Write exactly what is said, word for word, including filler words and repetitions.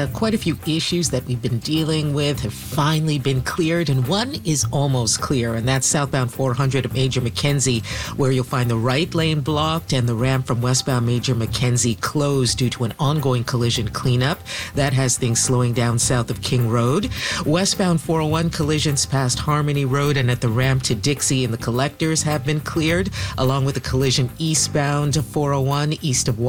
uh, quite a few issues that we've been dealing with have finally been cleared, and one is almost clear, and that's southbound four hundred at Major Mackenzie, where you'll find the right lane blocked and the ramp from westbound Major Mackenzie closed due to an ongoing collision cleanup. That has things slowing down south of King Road. Westbound four oh one collisions past Harmony Road and at the ramp to Dixie and the Collectors have been cleared, along with a collision eastbound four oh one east of